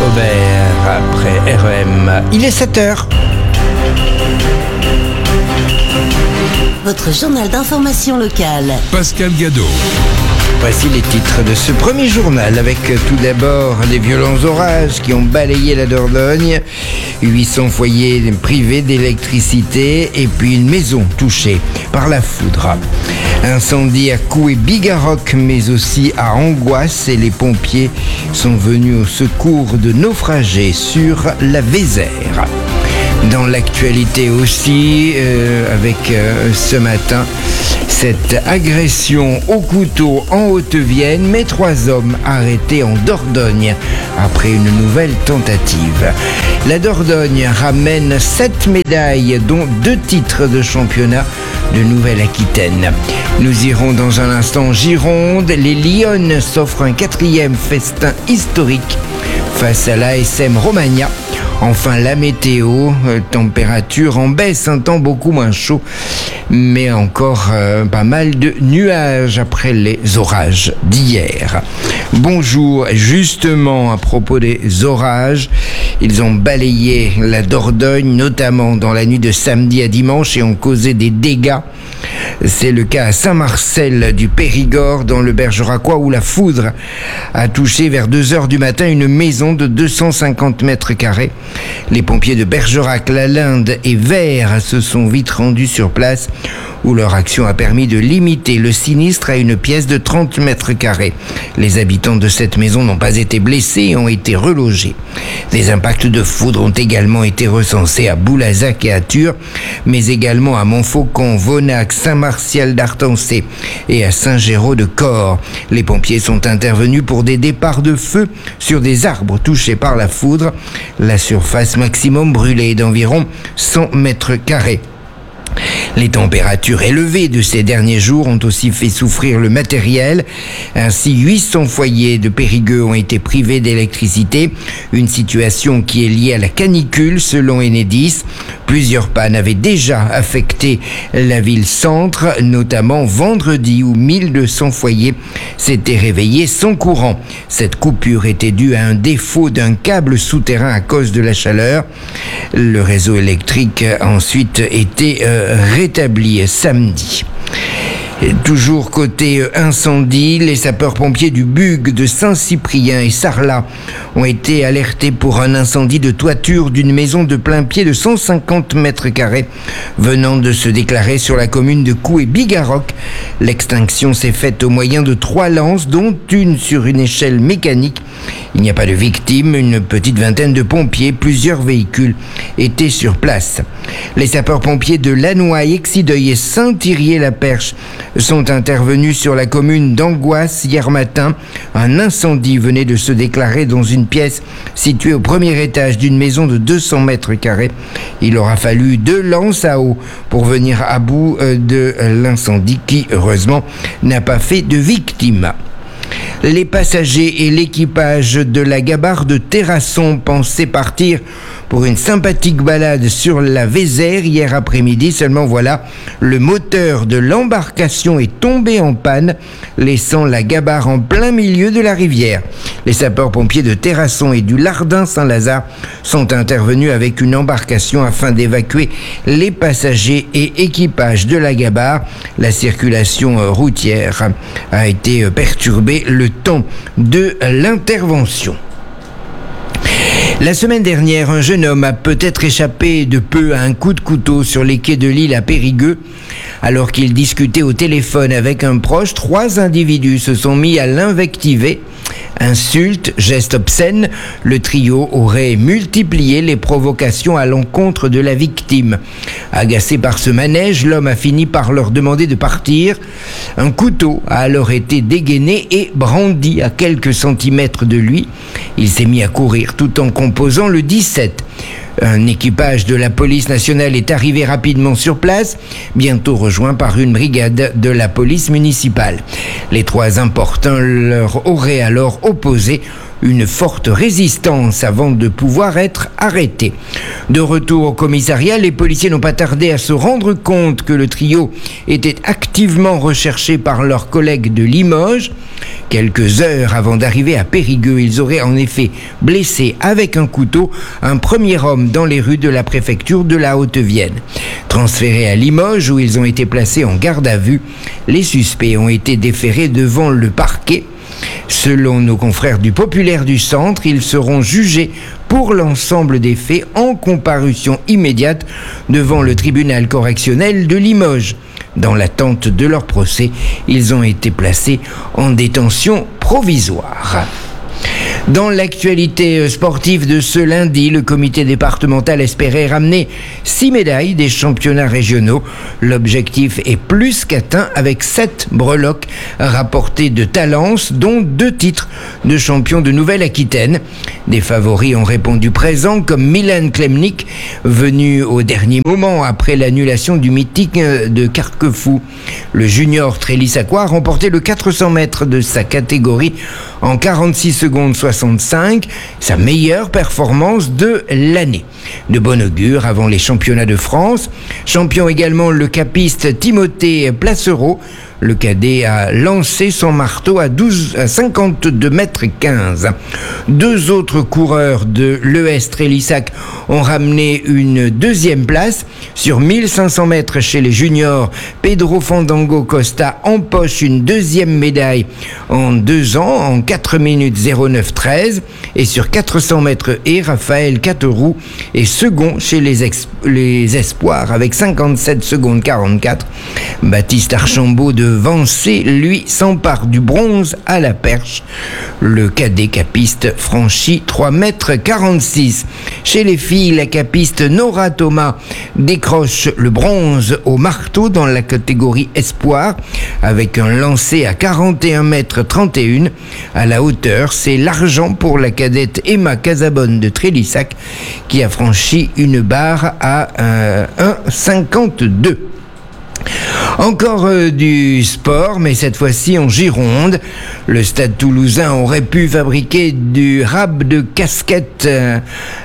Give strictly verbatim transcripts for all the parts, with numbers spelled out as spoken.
Aubert après R E M. Il est sept heures. Votre journal d'information locale. Pascal Gadot. Voici les titres de ce premier journal avec tout d'abord des violents orages qui ont balayé la Dordogne, huit cents foyers privés d'électricité et puis une maison touchée par la foudre. Incendie à Coué-Bigarroc mais aussi à Angoisse et les pompiers sont venus au secours de naufragés sur la Vézère. Dans l'actualité aussi, euh, avec euh, ce matin, cette agression au couteau en Haute-Vienne, mais trois hommes arrêtés en Dordogne après une nouvelle tentative. La Dordogne ramène sept médailles, dont deux titres de championnat de Nouvelle-Aquitaine. Nous irons dans un instant en Gironde. Les Lyonnes s'offrent un quatrième festin historique face à l'A S M Romagna. Enfin, la météo, euh, température en baisse, un temps beaucoup moins chaud, mais encore euh, pas mal de nuages après les orages d'hier. Bonjour, justement à propos des orages, ils ont balayé la Dordogne, notamment dans la nuit de samedi à dimanche et ont causé des dégâts. C'est le cas à Saint-Marcel du Périgord, dans le Bergeracois, où la foudre a touché vers deux heures du matin une maison de deux cent cinquante mètres carrés. Les pompiers de Bergerac, La Linde et Vert se sont vite rendus sur place, où leur action a permis de limiter le sinistre à une pièce de trente mètres carrés. Les habitants de cette maison n'ont pas été blessés et ont été relogés. Des impacts de foudre ont également été recensés à Boulazac et à Tur, mais également à Montfaucon, Vonac, Saint-Martial d'Artancé et à Saint-Géraud-de-Corps. Les pompiers sont intervenus pour des départs de feu sur des arbres touchés par la foudre. La surface maximum brûlée est d'environ cent mètres carrés. Les températures élevées de ces derniers jours ont aussi fait souffrir le matériel. Ainsi, huit cents foyers de Périgueux ont été privés d'électricité, une situation qui est liée à la canicule selon Enedis. Plusieurs pannes avaient déjà affecté la ville-centre, notamment vendredi où mille deux cents foyers s'étaient réveillés sans courant. Cette coupure était due à un défaut d'un câble souterrain à cause de la chaleur. Le réseau électrique a ensuite été euh, rétabli samedi. Et toujours côté incendie, les sapeurs-pompiers du Bug de Saint-Cyprien et Sarlat ont été alertés pour un incendie de toiture d'une maison de plein pied de cent cinquante mètres carrés venant de se déclarer sur la commune de Coué-Bigarroc. L'extinction s'est faite au moyen de trois lances, dont une sur une échelle mécanique. Il n'y a pas de victimes, une petite vingtaine de pompiers, plusieurs véhicules étaient sur place. Les sapeurs-pompiers de Lannoy, Exideuil et Saint-Thirier-la-Perche sont intervenus sur la commune d'Angoisse hier matin. Un incendie venait de se déclarer dans une pièce située au premier étage d'une maison de deux cents mètres carrés. Il aura fallu deux lances à eau pour venir à bout de l'incendie qui, heureusement, n'a pas fait de victimes. Les passagers et l'équipage de la Gabarre de Terrasson pensaient partir pour une sympathique balade sur la Vézère hier après-midi. Seulement voilà, le moteur de l'embarcation est tombé en panne, laissant la Gabarre en plein milieu de la rivière. Les sapeurs-pompiers de Terrasson et du Lardin-Saint-Lazare sont intervenus avec une embarcation afin d'évacuer les passagers et équipages de la Gabarre. La circulation routière a été perturbée le temps de l'intervention. La semaine dernière, un jeune homme a peut-être échappé de peu à un coup de couteau sur les quais de l'île à Périgueux. Alors qu'il discutait au téléphone avec un proche, trois individus se sont mis à l'invectiver. Insultes, gestes obscènes, le trio aurait multiplié les provocations à l'encontre de la victime. Agacé par ce manège, l'homme a fini par leur demander de partir. Un couteau a alors été dégainé et brandi à quelques centimètres de lui. Il s'est mis à courir tout en composant le dix-sept. Un équipage de la police nationale est arrivé rapidement sur place, bientôt rejoint par une brigade de la police municipale. Les trois importuns leur auraient alors opposé une forte résistance avant de pouvoir être arrêtés. De retour au commissariat, les policiers n'ont pas tardé à se rendre compte que le trio était activement recherché par leurs collègues de Limoges. Quelques heures avant d'arriver à Périgueux, ils auraient en effet blessé avec un couteau un premier homme dans les rues de la préfecture de la Haute-Vienne. Transférés à Limoges, où ils ont été placés en garde à vue, les suspects ont été déférés devant le parquet. Selon nos confrères du Populaire du Centre, ils seront jugés pour l'ensemble des faits en comparution immédiate devant le tribunal correctionnel de Limoges. Dans l'attente de leur procès, ils ont été placés en détention provisoire. Dans l'actualité sportive de ce lundi, le comité départemental espérait ramener six médailles des championnats régionaux. L'objectif est plus qu'atteint avec sept breloques rapportées de Talence, dont deux titres de champion de Nouvelle-Aquitaine. Des favoris ont répondu présents comme Milan Klemnik, venu au dernier moment après l'annulation du meeting de Carquefou. Le junior Trélissacois a remporté le quatre cents mètres de sa catégorie en quarante-six secondes soixante-cinq, sa meilleure performance de l'année. De bon augure avant les championnats de France. Champion également le capiste Timothée Placereau. Le cadet a lancé son marteau à, douze, à cinquante-deux mètres quinze. Deux autres coureurs de l'E S Trélissac ont ramené une deuxième place. Sur mille cinq cents mètres chez les juniors, Pedro Fandango Costa empoche une deuxième médaille en deux ans, en quatre minutes zéro neuf treize. Et sur quatre cents mètres haies, Raphaël Cateroux est second chez les, ex- les espoirs avec cinquante-sept secondes quarante-quatre. Baptiste Archambault de Vancé, lui, s'empare du bronze à la perche. Le cadet capiste franchit trois mètres quarante-six. Chez les filles, la capiste Nora Thomas décroche le bronze au marteau dans la catégorie espoir avec un lancer à quarante et un mètres trente et un. À la hauteur, c'est l'argent pour la cadette Emma Casabonne de Trélissac qui a franchi une barre à euh, un mètre cinquante-deux. Encore euh, du sport, mais cette fois-ci en Gironde. Le Stade Toulousain aurait pu fabriquer du rab de casquette euh,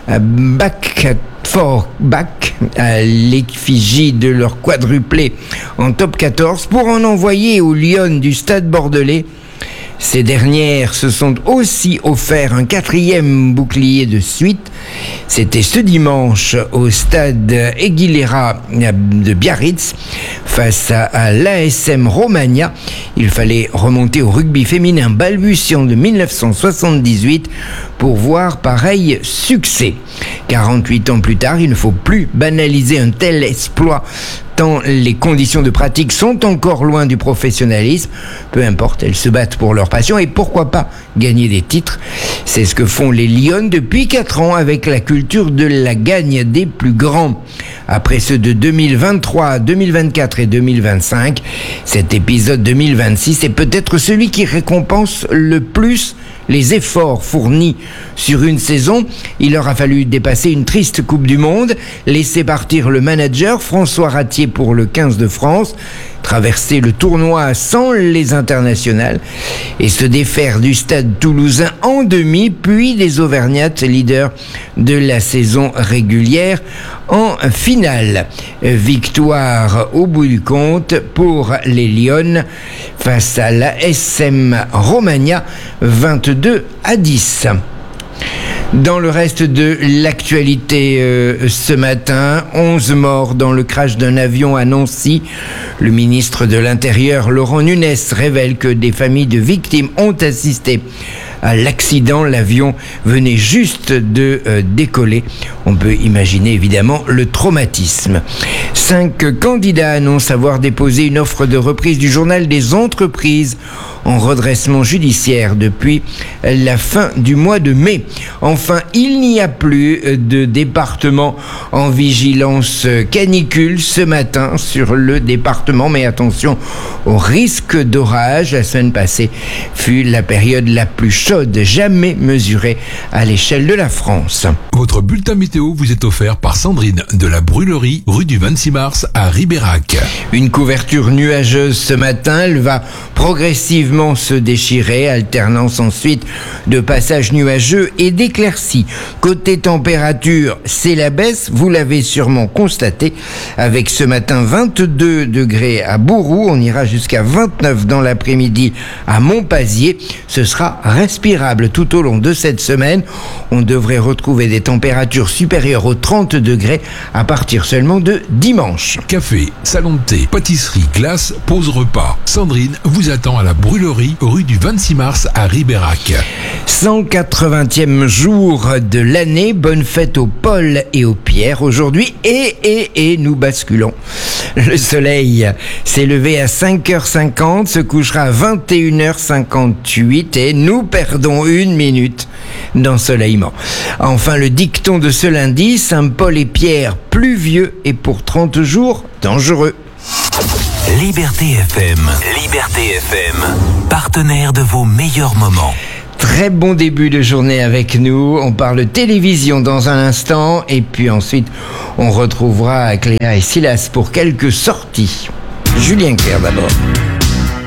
back for back à l'effigie de leur quadruplé en top quatorze pour en envoyer aux Lyonnes du Stade Bordelais. Ces dernières se sont aussi offert un quatrième bouclier de suite. C'était ce dimanche au stade Aguilera de Biarritz face à, à l'A S M Romagna. Il fallait remonter au rugby féminin balbutiant de dix-neuf cent soixante-dix-huit pour voir pareil succès. quarante-huit ans plus tard, il ne faut plus banaliser un tel exploit tant les conditions de pratique sont encore loin du professionnalisme. Peu importe, elles se battent pour leur passion et pourquoi pas gagner des titres. C'est ce que font les Lyonnes depuis quatre ans avec la culture de la gagne des plus grands. Après ceux de deux mille vingt-trois, deux mille vingt-quatre et deux mille vingt-cinq, cet épisode deux mille vingt-six est peut-être celui qui récompense le plus les efforts fournis sur une saison. Il leur a fallu dépasser une triste Coupe du Monde, laisser partir le manager François Ratier pour le quinze de France, traverser le tournoi sans les internationales et se défaire du Stade Toulousain en demi, puis des Auvergnates, leaders de la saison régulière, en finale. Victoire au bout du compte pour les Lyonnes face à l'A S M Romagna, vingt-deux à dix. Dans le reste de l'actualité euh, ce matin, onze morts dans le crash d'un avion à Nancy. Le ministre de l'Intérieur, Laurent Nunez, révèle que des familles de victimes ont assisté à l'accident. L'avion venait juste de euh, décoller. On peut imaginer évidemment le traumatisme. Cinq candidats annoncent avoir déposé une offre de reprise du journal des entreprises en redressement judiciaire depuis la fin du mois de mai. Enfin, il n'y a plus de département en vigilance canicule ce matin sur le département, mais attention au risque d'orage. La semaine passée fut la période la plus chaude chaude jamais mesurée à l'échelle de la France. Votre bulletin météo vous est offert par Sandrine de la Brûlerie, rue du vingt-six mars à Ribérac. Une couverture nuageuse ce matin, elle va progressivement se déchirer, alternance ensuite de passages nuageux et d'éclaircies. Côté température, c'est la baisse, vous l'avez sûrement constaté, avec ce matin vingt-deux degrés à Bourou, on ira jusqu'à vingt-neuf dans l'après-midi à Montpazier. Ce sera respirable tout au long de cette semaine. On devrait retrouver des températures supérieures aux trente degrés à partir seulement de dimanche. Café, salon de thé, pâtisserie, glace, pause repas. Sandrine vous attend à la Brûlerie, rue du vingt-six mars à Ribérac. cent quatre-vingtième jour de l'année, bonne fête aux Paul et aux Pierre aujourd'hui et, et, et nous basculons. Le soleil s'est levé à cinq heures cinquante, se couchera à vingt et une heures cinquante-huit et nous perdons une minute d'ensoleillement. Enfin, le dicton de ce lundi, Saint-Paul et Pierre, pluvieux et pour trente jours, dangereux. Liberté F M, Liberté F M, partenaire de vos meilleurs moments. Très bon début de journée avec nous. On parle télévision dans un instant et puis ensuite on retrouvera Cléa et Silas pour quelques sorties. Julien Clerc d'abord.